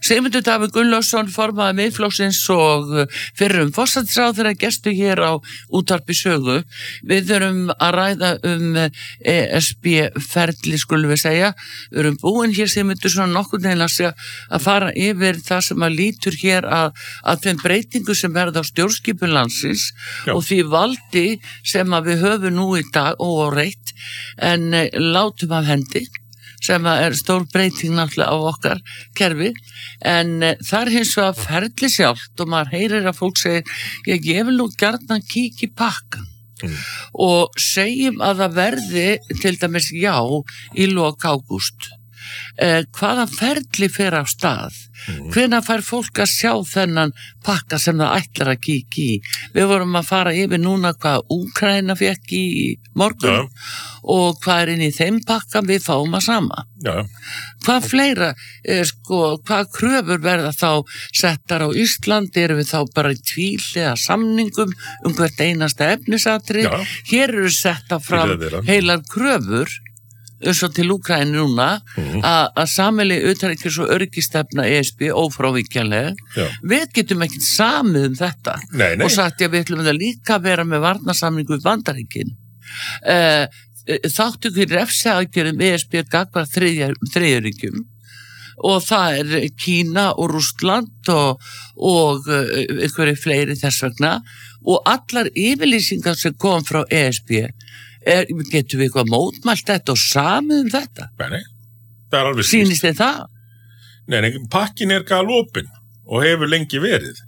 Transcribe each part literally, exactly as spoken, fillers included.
Sigmundur Davíð Gunnlaugsson, formaður Miðflokksins og fyrrum forsætisráðherra gestu hér á útvarpi Sögu. Við erum að ræða um E S B-ferli, skulum við segja. Við erum búin hér, Sigmundur, svona nokkur neina að fara yfir það sem að lítur hér að, að þeim breytingu sem verða á stjórnskipun landsins Já. Og því valdi sem að við höfum nú í dag óáreitt en látum af hendi. Sem er stór breyting náttúrulega á okkar kerfi, en það er hins vegar ferli sjálft og maður heyrir að fólk segir, ég, ég vil nú gjarnan kíkja í pakkan mm. og segjum að það verði til dæmis já í lok ágúst. Eh, hvaða ferli fer af stað? Mm. Hvenær fær fólk að sjá þennan pakka sem það ætlar að kíkja í? Við vorum að fara yfir núna hvað Úkraína fekk í morgun ja. Og hvað er inn í þeim pakka við fáum að sama. Ja. Hvað fleira, eh, sko, hvað kröfur verða þá settar á Íslandi? Erum við þá bara í tvíhliða samningum um hvert einasta efnisatriði? Ja. Hér eru setta fram heilar kröfur eins og til Úkraínu núna mm. að sameiginleg utanríkis- og öryggistefna E S B ófrávíkjanlega. Við getum ekki samið um þetta nei, nei. Og sagt að við ætlum að líka vera með varnarsamningu við Bandaríkin. Uh, þáttu ekki refsiaðgerðum E S B gagnvart þriðjuríkjum og það er Kína og Rússland og, og uh, einhverju fleiri þess vegna og allar yfirlýsingar sem kom frá E S B Er, getum við eitthvað mótmælt þetta og samið um þetta? Nei, nei, það er alveg Sýnist þið það? Nei, nei, pakkin er galopin og hefur lengi verið.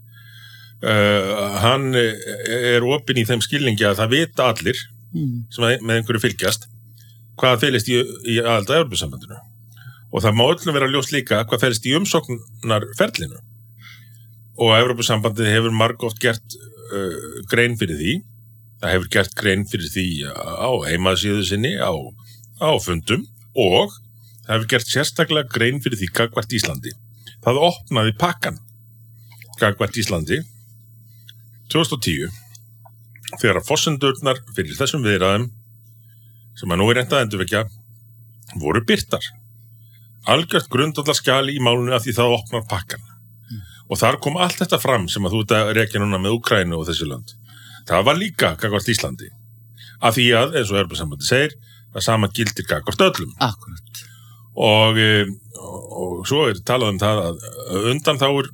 Uh, hann er opin í þeim skilningi að það vita allir mm. sem með einhverju fylgjast hvað felist í, í aðalda Evrópusambandinu. Og það má öllum vera ljóst líka hvað felist í umsóknarferlinu. Og Evrópusambandið hefur margoft gert uh, grein fyrir því. Það hefur gert grein fyrir því á heimasíðu sinni, á, á fundum og það hefur gert sérstaklega grein fyrir því gagnvart Íslandi. Það opnaði pakkan gagnvart Íslandi tvö þúsund og tíu þegar að forsendurnar fyrir þessum viðræðum sem að nú er reynt að endurvekja voru birtar. Algjört grundvallarskjal í málunni að því það opnar pakkan. Mm. Og þar kom allt þetta fram sem að þú ert að rekja núna með Úkraínu og þessi lönd. Það var líka gagnvart Íslandi. Af því að, eins og Evrópusambandið segir, það sama gildir gagnvart öllum. Akkurat. Og, og, og svo er talað um það að undanþágur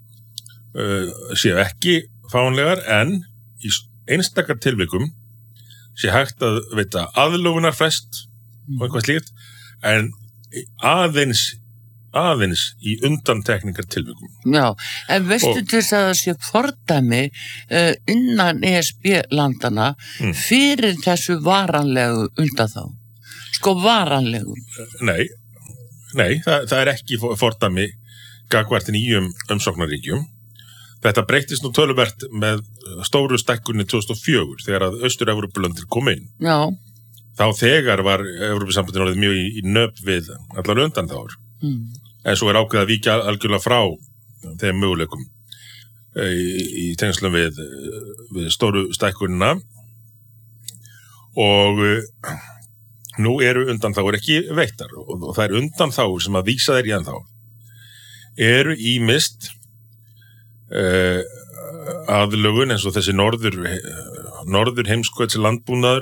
uh, séu ekki fánlegar en í einstakar tilvikum sé hægt að veita aðlögunarfrest og eitthvað slíkt en aðeins aðeins í undantekningar tilvikum. Já, en veistu og, til þess að það sé fordæmi uh, innan E S B-landana mm. fyrir þessu varanlegu undanþá? Sko varanlegu? Nei, nei það, það er ekki fordæmi gagnvart nýjum umsóknaríkjum. Þetta breyttist nú töluvert með stóru stækkunni tvö þúsund og fjögur þegar að Austur-Evrópulöndin kom inn. Já. Þá þegar var Evrópusambandinu orðið mjög í, í nöp við allar undanþágur. Mm. En svo er ákveðið að víkja algjörlega frá þeim möguleikum í, í tengslum við, við stóru stækkunina og nú eru undanþágur ekki veittar og, og það eru undanþágur sem að vísa þeir í ennþá eru ýmist uh, aðlögun eins og þessi norður, norður heimskauts landbúnaður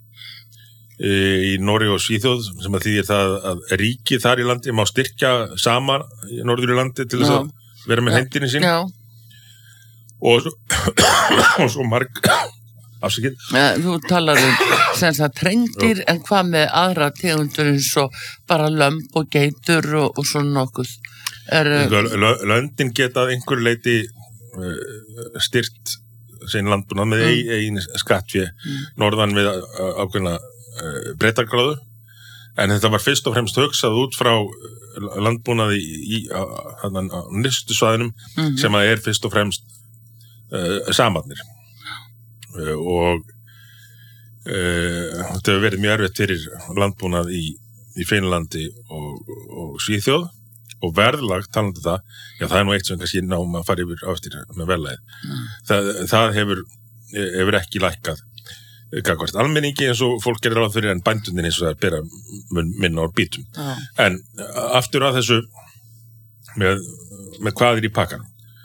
í Noregi og Svíþjóð sem að þýðir það að ríki þar í landi má styrkja saman í norður í landi til þess að vera með hendinni sín Já. og svo, og svo marg afsakið. Ja, þú talar um sem það trengdir en hvað með aðra tegundur eins og bara lömb og geitur og, og svona nokkuð er, Löndin geta að einhver leiti uh, styrt sín landbúnað með mm. eigin skattfé mm. norðan við ákveðna breytargráðu, en þetta var fyrst og fremst hugsað út frá landbúnaði í, í á, á nyrstu svæðinum mm-hmm. sem að er fyrst og fremst uh, samarnir uh, og uh, þetta hefur verið mjög erfitt fyrir landbúnað í, í Finnlandi og, og Svíþjóð og verðlag talandi það, já það er nú eitt sem kannski náum að fara yfir ástir með verðlagið mm. það, það hefur, hefur ekki lækkað gagnvart almenningi eins og fólk gerir ráð fyrir en bændundin eins og það er bera minna á bítum. Ah. En aftur að þessu með með hvað er í pakkanum.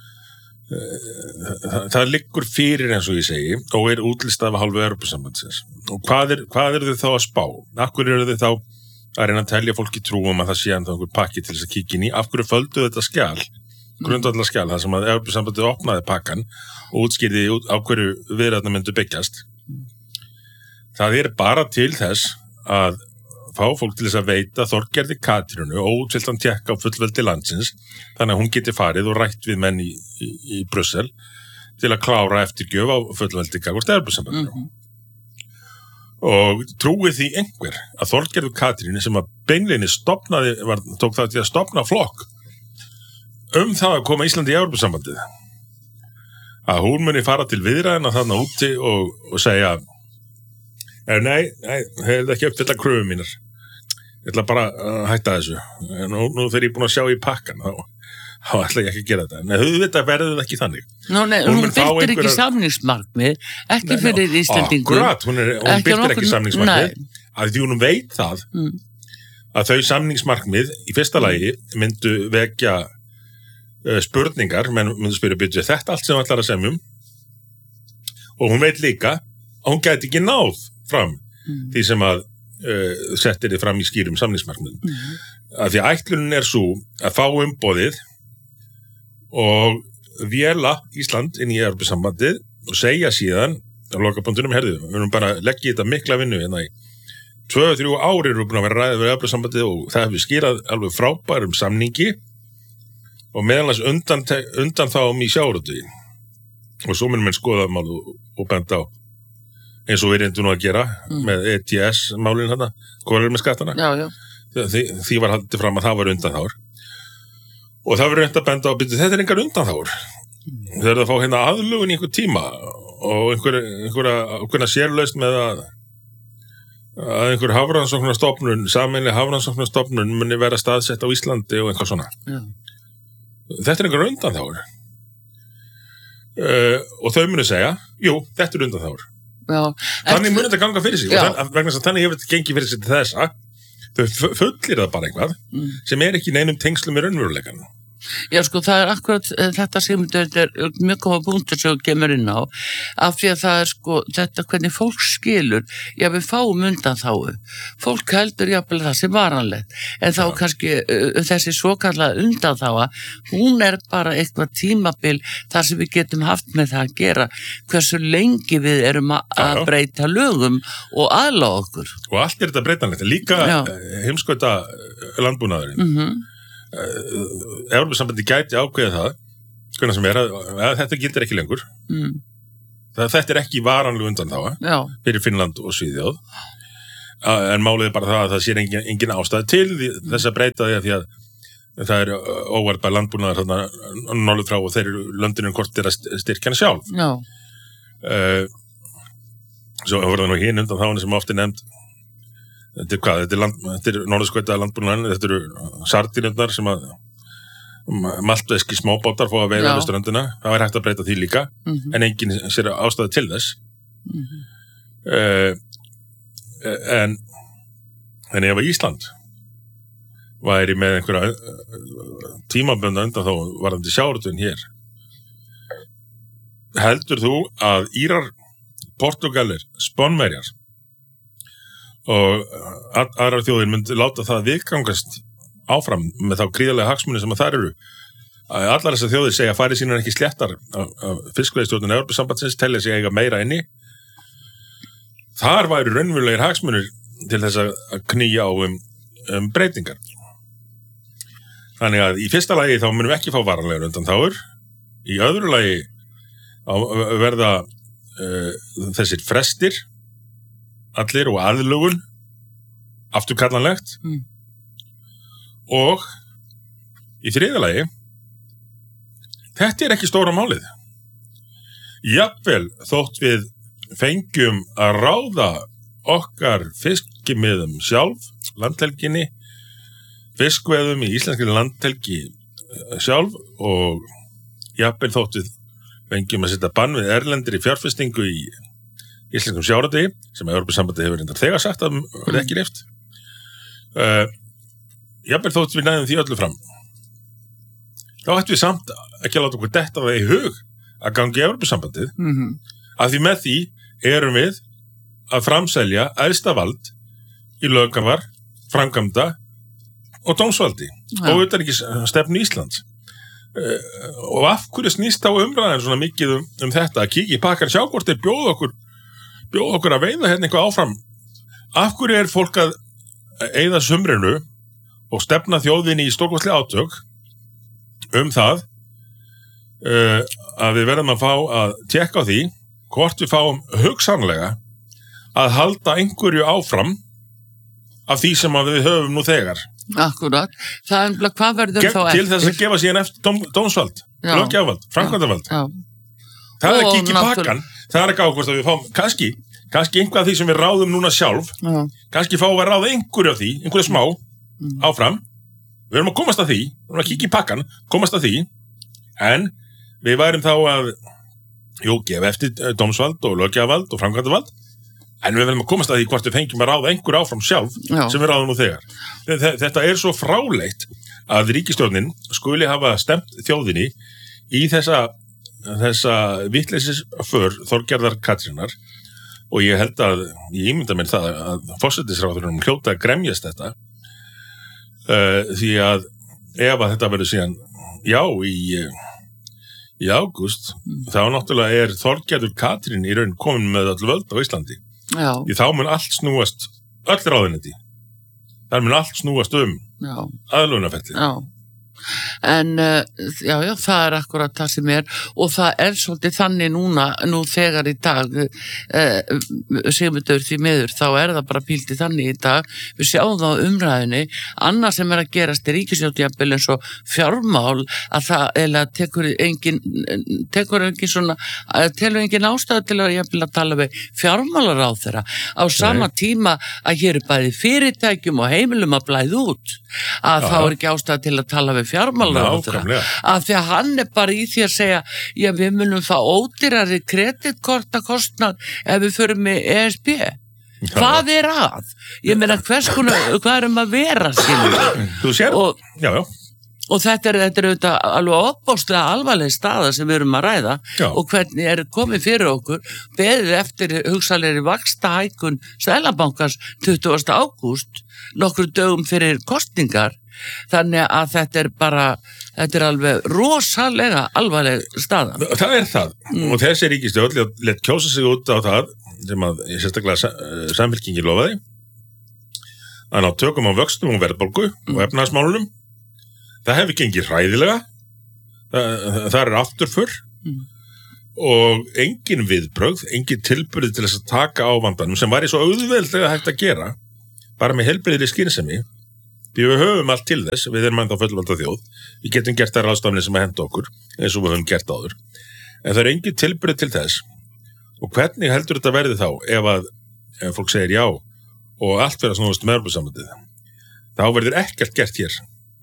Það, það liggur fyrir eins og ég segi og er útlistað af hálfu Evrópusambandsins. Og hvað er, hvað er þau þá að spá? Af hverju eru þau þá að reyna að telja fólki trú um að það sé ennþá einhver pakki til þess að kíkja inn í? Af hverju földu þetta skjal, grundvallar skjal, það sem að Evrópusambandið opnaði pakkan og útskýrði á hverju viðræðurnar myndu byggjast? Það er bara til þess að fá fólk til þess að veita Þorgerði Katrínu óútfylltan tékka á fullveldi landsins þannig að hún geti farið og rætt við menn í, í, í Brussel til að klára eftirgjöf á fullveldi gagnvart Evrópusambandinu. Mm-hmm. Og trúið því einhver að Þorgerði Katrínu sem að beinleginni stofnaði, var, tók það til að stofna flokk um það að koma Íslandi í Evrópusambandið, að hún muni fara til viðræðina þarna úti og, og segja nei, nei, hefði ekki uppfylla kröfum mínar. Ég ætla bara að hætta þessu. Nú, nú þegar ég er búin að sjá í pakkan, þá, þá ætla ég ekki að gera þetta. Nei, auðvitað verður það ekki þannig. Nú, nei, hún, hún byrtir einhverja... ekki samningsmarkmið, ekki nei, fyrir ná, Íslendingur. Akkurat, hún, er, hún byrtir nokkur... ekki samningsmarkmið, að því hún veit það, mm. að þau samningsmarkmið í fyrsta lagi myndu vekja uh, spurningar, menn myndu spyrja byrja þetta allt sem allar að semjum, og hún veit líka að hún gæti ekki náð fram mm. því sem að uh, settir þið fram í skýrum samningsmarkmiðum. Mm. Að því ætlunin er svo að fá umboðið og véla Ísland inn í Evrópusambandið og segja síðan á lokapunktunum, herðu, við erum bara að leggja þetta mikla vinnu hérna í tvö til þrjú ári erum við búin að vera ræðið við Evrópusambandið og það hefur skýrað alveg frábærum samningi og meðalans undan, undan þá um í sjávarútvegi og svo munum við skoða mál og, og benda á eins og við reyndum nú að gera mm. með E T S-málinn hérna, hvað er með skattana? Já, já. Því, því var haldið fram að það var undanþágur. Og það var reynd að benda á byrju, þetta er engar undanþágur. Mm. Þau eru að fá hérna aðlugun í einhver tíma og einhver, einhverja, einhverja sérlaust með að, að einhver hafrannsóknarstofnun, sameinleg hafrannsóknarstofnun muni vera staðsett á Íslandi og eitthvað svona. Já. Þetta er engar undanþágur. Uh, og þau muni segja, jú, þetta er undanþágur. Já, þannig munið þetta ganga fyrir sig já. Og þann, vegna þess að þannig hefur þetta gengið fyrir sig til þessa þau fullir það bara eitthvað mm. sem er ekki neinum tengslum í raunveruleikann. Já, sko, það er akkurat þetta sem þetta er mjög koma punktur sem kemur inn á af því að það er sko þetta hvernig fólk skilur, já við fáum undan þáu, fólk heldur jafnvel það sem varanlegt, en þá ja. kannski uh, þessi svokallað undan þáa, hún er bara eitthvað tímabil þar sem við getum haft með það að gera hversu lengi við erum að ja, breyta lögum og aðlaga okkur. Og allt er þetta breytanlegt, líka heimskauta landbúnaðurinn. Mhm. Evrópusambandi gæti ákveða það hvernig sem er að, að þetta gildir ekki lengur mm. það, þetta er ekki varanlega undan þá fyrir Finnland og Svíþjóð en málið er bara það að það sé engin, engin ástæð til því, þess að breyta því að, því að það er óvarpa landbúnaðar þarna norður frá og þeir eru löndinu hvort er að styrkja hana sjálf Já. Uh, svo voru það nú hinn undan þá sem ofti nefnd Þetta er hvað, þetta er, land, þetta er norðurskautaða landbúnaðurinn, þetta eru sardínurnar sem að maltveski smábátar fá að veiða við ströndina, það er hægt að breyta því líka, mm-hmm. en enginn sér ástæði til þess. Mm-hmm. Uh, en, en ef að Ísland væri með einhverja tímabönda undan þá varðandi sjávarútveginn hér, heldur þú að Írar, Portúgalir, Spánverjar og aðrar þjóðir myndi láta það viðgangast áfram með þá gríðarlega hagsmuni sem að þar eru. Allar þessar þjóðir segja að færi sínar ekki sléttar af fiskveiðistjórnin Evrópusambandsins telja sig eiga meira inni. Þar væru raunverulegir hagsmunir til þess að knýja á um, um breytingar. Þannig að í fyrsta lagi þá munum við ekki fá varanlegar undanþágur. Í öðru lagi verða uh, þessir frestir allir og aðlugun afturkallanlegt mm. og í þriðja lagi þetta er ekki stóra málið jafnvel þótt við fengjum að ráða okkar fiskimiðum sjálf landhelginni fiskveðum í íslenskri landhelgi sjálf og jafnvel þótt við fengjum að setja bann við erlendri fjárfestingu í íslenskum sjávarútvegi sem Evrópusambandið hefur reyndar þegar sagt að verði ekki leyft. Uh, jafnvel þótt við næðum því öllu fram. þá ættum við samt ekki að láta okkur detta það í hug að gangi í Evrópusambandið, mm-hmm. að því með því erum við að framselja æðsta vald í löggjafa, framkvæmda og dómsvaldi ja. Og utanríkisstefnu Íslands. Uh, og af hverju snýst á umræðan svona mikið um, um þetta að kíkja í pakkan, sjá hvort þeir bjóða okkur bjóða okkur að veiða hérna eitthvað áfram. Af hverju er fólk að eyða sumrinu og stefna þjóðinni í stórkostlega átök um það uh, að við verðum að fá að tjekka á því hvort við fáum hugsanlega að halda einhverju áfram af því sem að við höfum nú þegar. Akkurat. Það er umlað, hvað verður Ge- þá eftir? Til þess að gefa síðan eftir dóm, dómsvald, löggjafavald, framkvæmdavald. Það er ekki ekki pakkan, það er ekki ákvæmst að við fáum, kannski, kannski einhvað af því sem við ráðum núna sjálf, já. Kannski fáum að ráða einhverju af því, einhverju smá, mm. áfram. Við erum að komast að því, við erum að kíkja í pakkan, komast að því, en við værum þá að, jú, gefa eftir dómsvald og löggjafavald og framkvæmdavald, en við verðum að komast að því hvort við fengjum að ráða einhver áfram sjálf já. Sem við ráðum nú þegar. Þetta er svo fráleitt að ríkisstjórnin skuli hafa stemt þjóðinni í þessa, þessa vitleysisför Þorgerðar Katrínar og ég held að, ég ímynda mér það að forsætisráðurinn hljóta að gremjast þetta uh, því að ef að þetta verður síðan já í, í ágúst þá náttúrulega er Þorgerður Katrín í raun komin með öll völd á Íslandi. Já. Því þá mun allt snúast öll ráðuneyti. Það mun allt snúast um aðlögunarferli. Já. En uh, já, já, það er akkurat það sem er og það er svolítið þannig núna, nú þegar í dag uh, Sigmundur því miður, þá er það bara píltið þannig í dag, við sjáum það á umræðinni, annað sem er að gerast í ríkisstjórn eins og fjármál að það eða tekur engin tekur engin svona telur engin ástæða til að jafnvel að tala við fjármálaráðherra á sama Nei. Tíma að hér er bæði fyrirtækjum og heimilum að blæða út að Já. Þá er ekki ástæða til að tala við fjármálaráðherra af því að hann er bara í því að segja já við munum fá ódýrari kreditkortakostnad ef við förum með E S B já. Hvað er að? Ég meina hvers konar hvað erum að vera þú sér og, já, já. Og þetta er, þetta er auðvitað alveg opbóðslega alvarleg staða sem við erum að ræða já. Og hvernig er komið fyrir okkur beðið eftir hugsalegri vaxtahækkun Seðlabankans tuttugasta ágúst nokkru dögum fyrir kosningar þannig að þetta er bara þetta er alveg rosalega alvarleg staða. Það er það mm. og þessi ríkisstjórn lét kjósa sig út á það sem að ég sérstaklega Samfylkingin lofaði að ná tökum á vöxtum og verðbólgu mm. og efnahagsmálunum. Það hefur gengið hræðilega það, það er afturför mm. og engin viðbrögð, engin tilburði til þess að taka á vandanum sem var í svo auðveldlega hægt að gera bara með heilbrigðri skynsemi því við höfum allt til þess, við erum ennþá fullvalda þjóð, við getum gert þær ráðstafanir sem að henda okkur, eins og við höfum gert áður. En það er engin tilburði til þess og hvernig heldur þetta verði þá ef að ef fólk segir já og allt verður að snúast með Evrópusambandið, þá verður ekkert gert hér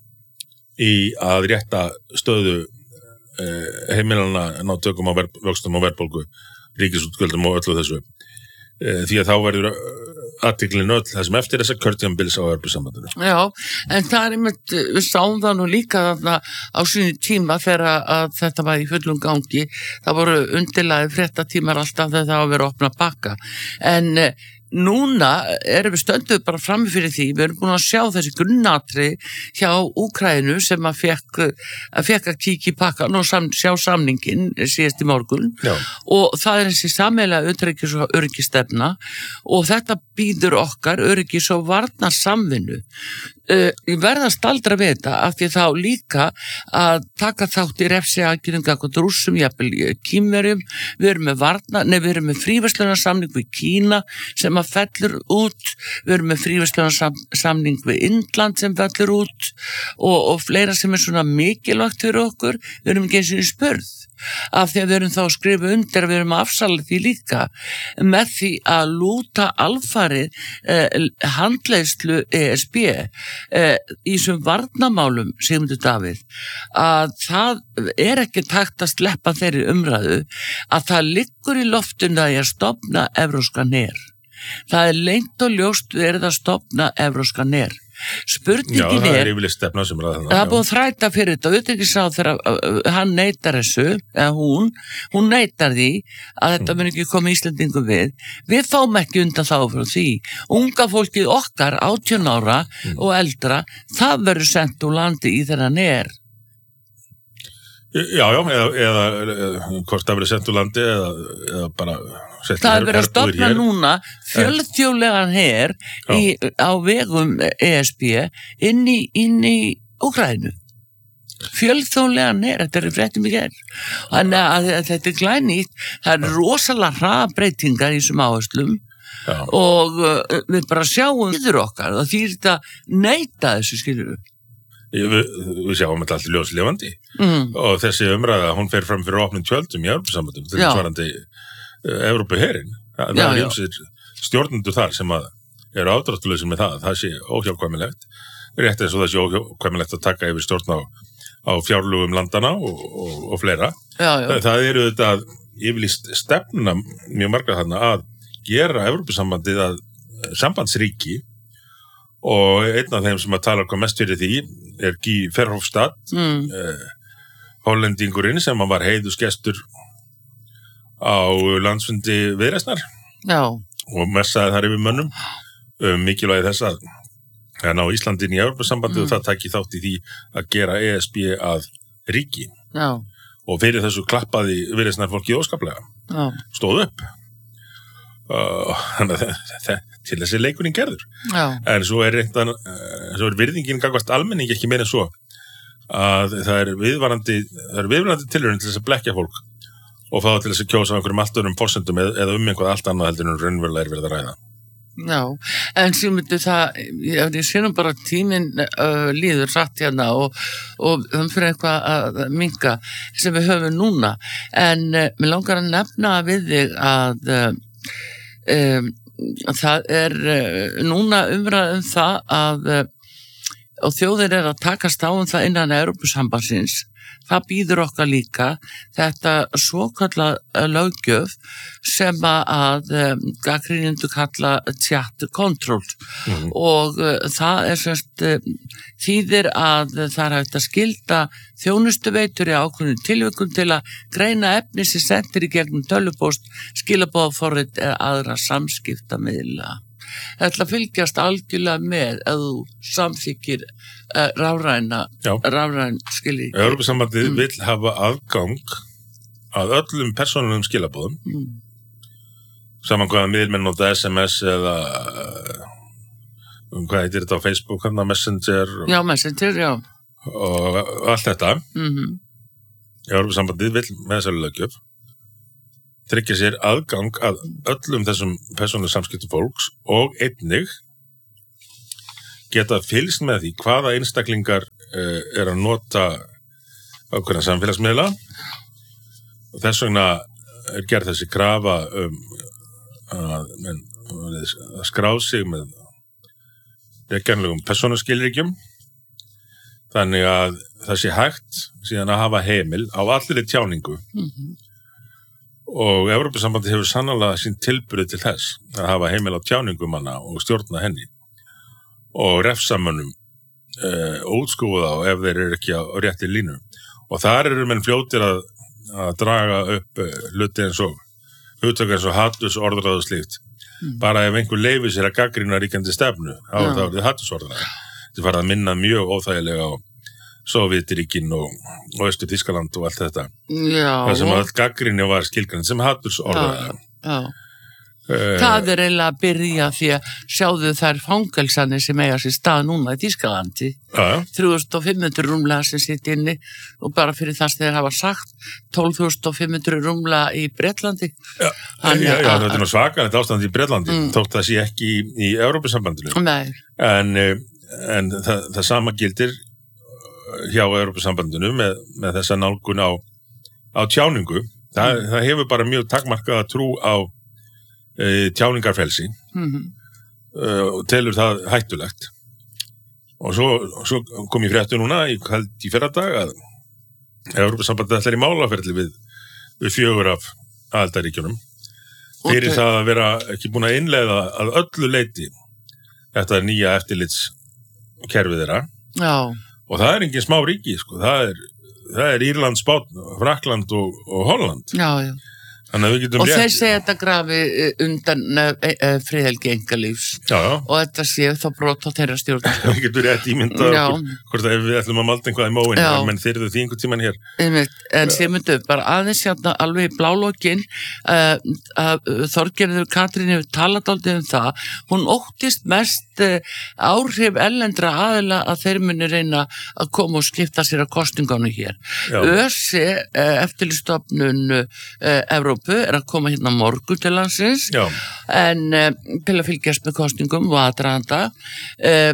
í að rétta stöðu eh, heimilana ná tökum á vöxtum og verðbólgu, ríkisútgjöldum og öllu þessu. Eh, því að þá verður athyglinni öll það sem eftir þessa kjörtímabils á Evrópusambandinu. Já, en það er einmitt, við sáum það nú líka þarna á sínu tíma þegar að þetta var í fullum gangi, það voru undirlagið fréttatímar alltaf þegar það var að vera að opna pakka, en núna erum við stönduð bara frammi fyrir því, við erum búin að sjá þessi grunnatri hjá Úkraínu sem að fekk að, fekk að kíkja í pakkan og sam, sjá samningin síðast í morgun Já. Og það er þessi sameiginlega utanríkis- og öryggisstefna og þetta býður okkar öryggis- og varnarsamvinnu. Uh, ég verða að staldra við þetta af því þá líka að taka þátt í refsiaðgerðum gagnvart Rússum, jafnvel Kínverjum, við erum með varna, nei við erum með fríverslunarsamning við Kína sem að fellur út, við erum með fríverslunarsamning við Indland sem fellur út og, og fleira sem er svona mikilvægt fyrir okkur, við erum ekki eins og spurð af því að við erum þá að skrifa undir að við erum að afsala því líka með því að lúta alfarið eh, handleiðslu E S B eh, í þessum varnarmálum Sigmundur Davíð að það er ekki takt að sleppa þeirri umræðu að það liggur í loftinu að ég stofna evrópskan her. Það er lengt og ljóst verið að stofna evrópskan her. Spurningin Já, það er, er yfirleitt stefna sem ræða það er búið að þræta fyrir þetta, utanríkisráðherra, hann neitar þessu, eða hún, hún neitar því að þetta mun ekki koma Íslendingum við. Við fáum ekki undan þá frá því. Unga fólkið okkar, átján ára mm. og eldra, það verður sendt úr landi í þeirra ner. Já, já, eða, eða, eða hvort það verið sendt úr landi eða, eða bara sett það er verið að stofna núna fjölþjóðlegan her í, á vegum E S B inn í, inn í Úkraínu. Fjölþjóðlegan her, þetta er fréttum í gerð. Þannig að, að þetta er glænýtt, það er rosalega hraðbreytingar í þessum áherslum já. Og uh, við bara sjáum yfir okkar og því er þetta neita þessu skilur við. Við, við sjáum þetta allt ljóslifandi mm. og þessi umræða, hún fer fram fyrir opnum tjöldum í Evrópusambandum, þetta er svarandi uh, Evrópuherinn, það, það er ýmsir stjórnendur þar sem að eru ádráttuleysir með það, það sé óhjákvæmilegt rétt eins og það sé óhjákvæmilegt að taka yfir stjórn á, á fjárlögum landana og, og, og fleira já, já. Það, það eru þetta yfirlýst stefnuna mjög marga þarna að gera Evrópusambandið að sambandsríki og einn af þeim sem að tala hvað mest fyrir því er Guy Verhofstadt mm. eh, hollendingurinn sem var heiðusgestur á landsfundi Viðreisnar og messaði þar yfir mönnum um mikilvægi þess að hann á Íslandin í Evrópusambandi mm. og það taki þátt í því að gera E S B að ríki Já. Og fyrir þessu klappaði Viðreisnar fólki óskaplega Já. Stóð upp þannig uh, að til þessi leikurinn gerður Já. En svo er reyndan uh, svo er virðingin gagnvart almenning ekki meira en svo að það er viðvarandi það er viðvarandi tilraun til þess að blekkja fólk og fá til þess að kjósa á einhverjum allt öðrum forsendum eð, eða um einhvað allt annað heldur en raunverulega er verið að ræða Já, en sem myndu það ég, ég sé nú bara tíminn uh, líður satt hérna og, og um fyrir eitthvað að minka sem við höfum núna en uh, mér langar að nefna við þig að uh, Um, það er uh, núna umræð um það að uh, og þjóðir er að takast á um það innan Evrópusambandsins það býður okkar líka þetta svokallað löggjöf sem að um, gagnrýnendur kalla chat control mm. og uh, það er semst uh, þýðir að það er hægt að skylda þjónustuveitur í ákveðnum tilvikum til að greina efni sem sendir í gegnum tölvupóst, skilabóðaforrit eða aðra samskiptamiðla. Þetta fylgjast algjörlega með að þú samþykir uh, rafræna rafræn skilji. Evrópusambandið mm. vill hafa aðgang að öllum persónulegum skilabóðum mm. saman hvaða miðlmenn nota S M S eða um, hvað heitir þetta á Facebook hana, Messenger Já, Messenger, já og allt þetta mm-hmm. Evrópusambandið vill með þessari löggjöf tryggja sér aðgang að öllum þessum persónulegum samskiptum fólks og einnig geta fylgst með því hvaða einstaklingar uh, er að nota ákveðna samfélagsmiðla og þess vegna er gerð þessi krafa um að, men, að skrá sig með regjanlegum persónuskilríkjum þannig að það sé hægt síðan að hafa heimil á allri tjáningu mm-hmm. og Evrópusambandi hefur sannarlega sín tilburði til þess að hafa heimil á tjáningumanna og stjórna henni og refsamönnum uh, útskúða á ef þeir eru ekki á rétti línu og þar eru menn fljótir að, að draga upp uh, hluti eins og hugtök eins og hatursorðræðu og slíkt mm. bara ef einhver leyfir sér að gagnrýna ríkjandi stefnu þá er það orðið hatursorðræðu þetta farið að minna mjög óþægilega á Sovétríkin og, og Austur-Þýskaland og allt þetta já, það sem all gagnrýni var skilgreind sem hatursorðræðu uh, það er eiginlega að byrja því að sjáðu þær fangelsanir sem eiga sér stað núna í Þýskalandi þrjú þúsund fimm hundruð rúmlega sem sitt inni og bara fyrir það sem þeir hafa sagt tólf þúsund fimm hundruð rúmlega í Bretlandi Já, Þannig, já, já þetta er nú svakalegt ástand í Bretlandi mm. þótt það sé ekki í, í Evrópusambandinu en, en það, það sama gildir hjá Evrópusambandinu með, með þessa nálgun á, á tjáningu það, mm. það hefur bara mjög takmarkaða trú á e, tjáningarfelsi mm-hmm. e, og telur það hættulegt og svo, svo kom ég fréttu núna í, í fyrradag að Evrópusambandið ætlar í málaferli við, við fjögur af aðildarríkjunum fyrir okay. það að vera ekki búin að innleiða að öllu leyti þetta nýja eftirlits kerfið þeirra. Já. Og það er engin smá ríki, sko. Það er, það er Írland, Spánn, Frakkland og, og Holland. Já, já. Þannig að við getum og rétt. Þeir segja þetta grafi undan e, e, friðhelgi einkalífs já, já. og þetta sé þá brot á þeirra stjórnarskrá. Við getum rétt ímyndað okkur hvort að við ætlum að malda einhvað í móin, menn þeir eru því einhvern tíman hér. En Sigmundur, bara aðeins hérna alveg í blálókin uh, að Þorgerður Katrín hefur talað aldrei um það, hún óttist mest uh, áhrif ellendra aðila að þeir muni reyna að koma og skipta sér að kostingánu hér. ÖSE, uh, eftirlitsstofnun uh, Evrópu er að koma hérna morgun til landsins Já. en uh, til að fylgjast með kostingum og aðdraganda uh,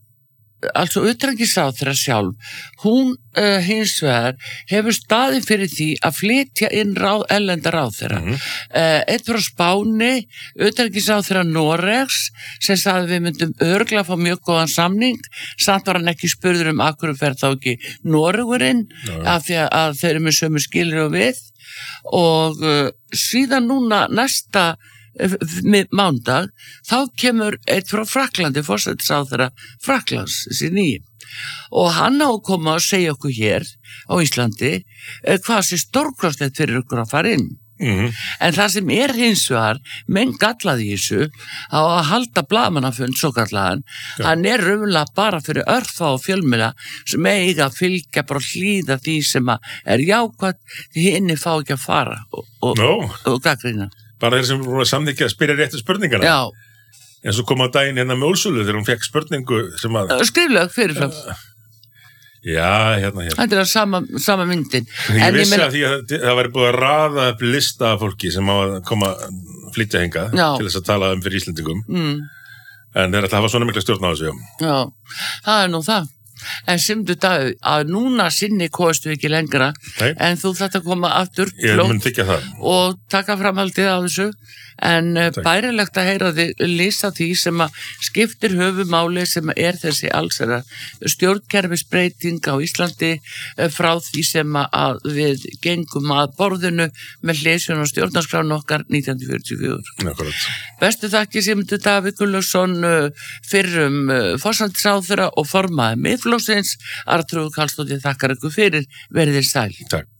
altså utanríkisráðherra sjálf hún uh, hins vegar hefur staðið fyrir því að flytja inn ráð, ellenda ráðherra mm-hmm. uh, eitt frá Spáni utanríkisráðherra Noregs sem sagði við myndum örgla að fá mjög góðan samning, samt var hann ekki spurður um akkur fer þá ekki Noregurinn af því að þeir eru með sömu skilir og við og uh, síðan núna næsta með mándag, þá kemur eitt frá Frakklandi, forsætisráðherra Frakklands, þessi nýjum og hann á að koma að segja okkur hér á Íslandi hvað sé stórkostlegt fyrir okkur að fara inn mm-hmm. en það sem er hins vegar menn gallaði í þessu á að halda blaðamannafund svo gallaðan ja. Hann er raunlega bara fyrir örfa og fjölmiðla sem eiga að fylgja bara hlýða því sem er jákvætt því henni fá ekki að fara og, og, no. og gagnrýna bara þeir sem voru að samþykja að spyrja réttu spurningana. Já. En svo kom á daginn hérna með Úrsulu þegar hún fekk spurningu sem að... Skrifleg fyrirfram. Uh, já, hérna, hérna. Þetta er sama, sama myndin. Ég en vissi ég meina... að því að það væri búið að raða upp lista af fólki sem á að koma flytja hingað til þess að tala um fyrir Íslendingum. Mm. En þeir ætla að hafa svona mikla stjórn á þessu. Já, það er nú það. En simdu dag að núna sinni kostu ekki lengra Nei. En þú þetta koma aftur og taka framhaldið á þessu en Takk. Bærilegt að heyra þig lýsa því sem að skiptir höfumáli sem er þessi allsera stjórnkerfisbreyting á Íslandi frá því sem að við gengum að borðinu með hliðsjón og stjórnarskránu okkar nítján hundruð fjörutíu og fjögur. Akkurat. Bestu þakki Sigmundur Davíð Gunnlaugsson fyrrum forsætisráðherra og formaður Miðflokksins. Arnþrúður Karlsdóttir þakkar ykkur fyrir, verið þér sæl. Takk.